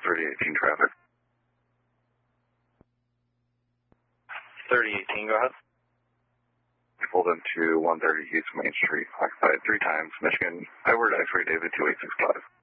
3018 traffic. 3018, go ahead. Pulled into 130 East Main Street, occupied 3 times, Michigan, Edward X-ray David 2865.